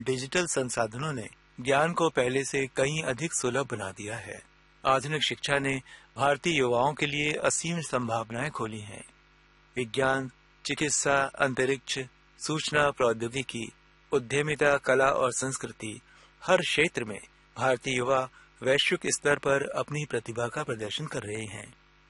Digital संसाधनों ने ज्ञान को पहले से कहीं अधिक सुलभ बना दिया है। आधुनिक शिक्षा ने भारतीय युवाओं के लिए असीम संभावनाएं खोली हैं। विज्ञान, चिकित्सा, अंतरिक्ष, सूचना प्रौद्योगिकी, उद्यमिता, कला और संस्कृति, हर क्षेत्र में भारतीय युवा वैश्विक स्तर पर अपनी प्रतिभा का प्रदर्शन कर रहे हैं।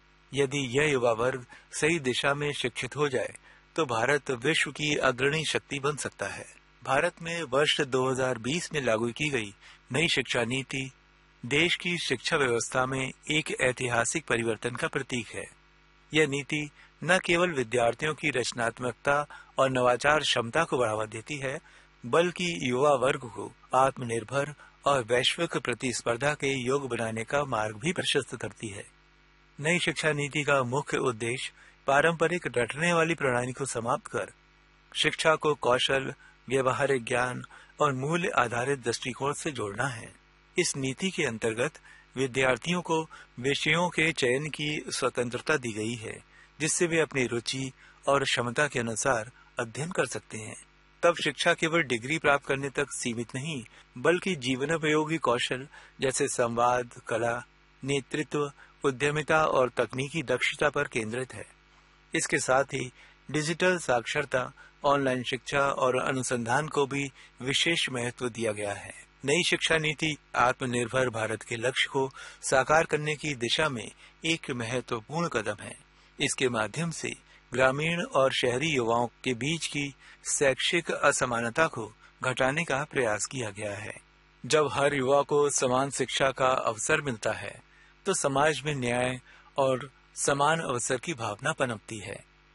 यदि यह युवा वर्ग सही दिशा में शिक्षित हो जाए तो भारत विश्व की अग्रणी शक्ति बन सकता है। भारत में वर्ष 2020 में लागू की गई नई शिक्षा नीति देश की शिक्षा व्यवस्था में एक ऐतिहासिक परिवर्तन का प्रतीक है। यह नीति न केवल विद्यार्थियों की रचनात्मकता और नवाचार क्षमता को बढ़ावा देती है, बल्कि युवा वर्ग को आत्मनिर्भर और वैश्विक प्रतिस्पर्धा के योग्य बनाने का मार्ग भी प्रशस्त करती है। नई शिक्षा नीति का मुख्य उद्देश्य पारंपरिक रटने वाली प्रणाली को समाप्त कर शिक्षा को कौशल, व्यवहारिक ज्ञान और मूल्य आधारित दृष्टिकोण से जोड़ना है। इस नीति के अंतर्गत विद्यार्थियों को विषयों के चयन की स्वतंत्रता दी गई है, जिससे वे अपनी रुचि और क्षमता के अनुसार अध्ययन कर सकते हैं। तब शिक्षा केवल डिग्री प्राप्त करने तक सीमित नहीं, बल्कि जीवनोपयोगी कौशल जैसे संवाद, कला, नेतृत्व, उद्यमिता और तकनीकी दक्षता पर केंद्रित है। इसके साथ ही डिजिटल साक्षरता, ऑनलाइन शिक्षा और अनुसंधान को भी विशेष महत्व दिया गया है। नई शिक्षा नीति आत्मनिर्भर भारत के लक्ष्य को साकार करने की दिशा में एक महत्वपूर्ण कदम है। इसके माध्यम से ग्रामीण और शहरी युवाओं के बीच की शैक्षिक असमानता को घटाने का प्रयास किया गया है। जब हर युवा को समान शिक्षा का अवसर मिलता है तो समाज में न्याय और समान अवसर की भावना पनपती है।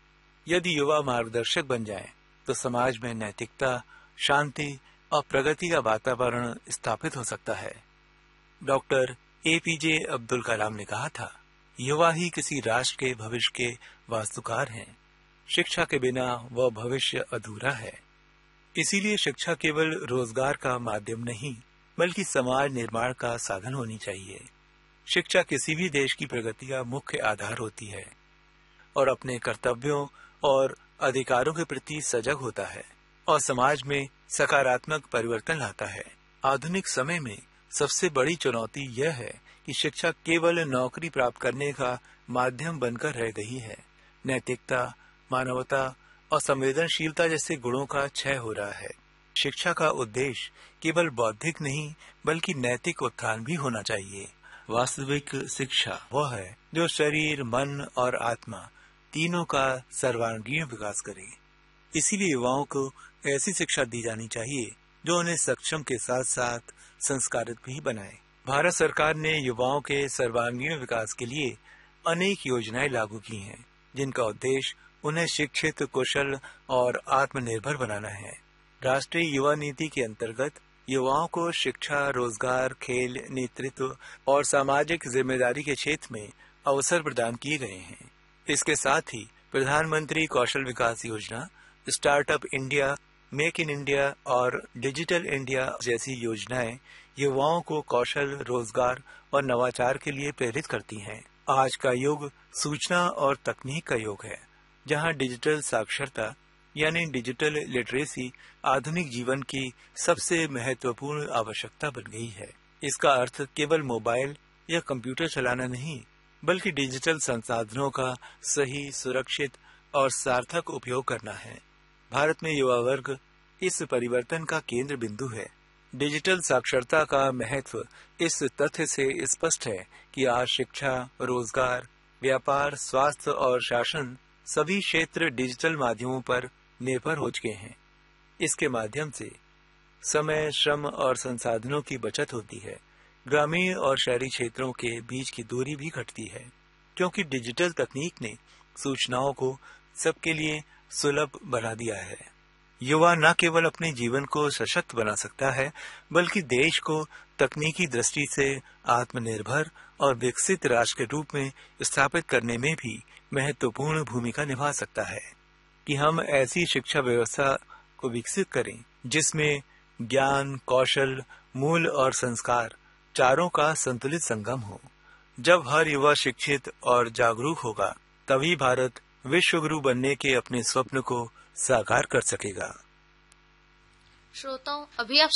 यदि युवा मार्गदर्शक बन जाएं, तो समाज में नैतिकता, शांति और प्रगति का वातावरण स्थापित हो सकता है। डॉक्टर APJ अब्दुल कलाम ने कहा था, युवा ही किसी राष्ट्र के भविष्य के वास्तुकार हैं। शिक्षा के बिना वह भविष्य अधूरा है। इसीलिए शिक्षा केवल रोजगार का माध्यम नहीं, बल्कि समाज निर्माण का साधन होनी चाहिए। शिक्षा किसी भी देश की प्रगति का मुख्य आधार होती है और अपने कर्तव्यों और अधिकारों के प्रति सजग होता है और समाज में सकारात्मक परिवर्तन लाता है। आधुनिक समय में सबसे बड़ी चुनौती यह है कि शिक्षा केवल नौकरी प्राप्त करने का माध्यम बनकर रह गई है। नैतिकता, मानवता और संवेदनशीलता जैसे गुणों का क्षय हो रहा है। शिक्षा का उद्देश्य केवल बौद्धिक नहीं, बल्कि नैतिक उत्थान भी होना चाहिए। वास्तविक शिक्षा वह है जो शरीर, मन और आत्मा तीनों का सर्वांगीण विकास करे। इसीलिए युवाओं को ऐसी शिक्षा दी जानी चाहिए जो उन्हें सक्षम के साथ साथ संस्कारित भी बनाए। भारत सरकार ने युवाओं के सर्वांगीण विकास के लिए अनेक योजनाएं लागू की हैं, जिनका उद्देश्य उन्हें शिक्षित, कुशल और आत्मनिर्भर बनाना है। राष्ट्रीय युवा नीति के अंतर्गत युवाओं को शिक्षा, रोजगार, खेल, नेतृत्व और सामाजिक जिम्मेदारी के क्षेत्र में अवसर प्रदान किए गए हैं। इसके साथ ही प्रधानमंत्री कौशल विकास योजना, startup India, make in India और डिजिटल इंडिया जैसी योजनाएं युवाओं को कौशल, रोजगार और नवाचार के लिए प्रेरित करती हैं। आज का युग सूचना और तकनीक का युग है, जहां डिजिटल साक्षरता यानी डिजिटल लिटरेसी आधुनिक जीवन की सबसे महत्वपूर्ण आवश्यकता बन गई है। इसका अर्थ केवल मोबाइल या कंप्यूटर चलाना नहीं, बल्कि डिजिटल संसाधनों का सही, सुरक्षित और सार्थक उपयोग करना है। भारत में युवा वर्ग इस परिवर्तन का केंद्र बिंदु है। डिजिटल साक्षरता का महत्व इस तथ्य से स्पष्ट है कि आज शिक्षा, रोजगार, व्यापार, स्वास्थ्य और शासन सभी क्षेत्र डिजिटल माध्यमों पर निर्भर हो चुके हैं। इसके माध्यम से समय, श्रम और संसाधनों की बचत होती है। ग्रामीण और शहरी क्षेत्रों के बीच की दूरी भी घटती है, क्योंकि डिजिटल तकनीक ने सूचनाओं को सबके लिए सुलभ बना दिया है। युवा न केवल अपने जीवन को सशक्त बना सकता है, बल्कि देश को तकनीकी दृष्टि से आत्मनिर्भर और विकसित राष्ट्र के रूप में स्थापित करने में भी महत्वपूर्ण भूमिका निभा सकता है। कि हम ऐसी शिक्षा व्यवस्था को विकसित करें जिसमें ज्ञान, कौशल, मूल्य और संस्कार चारों का संतुलित संगम हो। जब हर युवा शिक्षित और जागरूक होगा, तभी भारत विश्व गुरु बनने के अपने स्वप्न को साकार कर सकेगा। श्रोताओं, अभी आप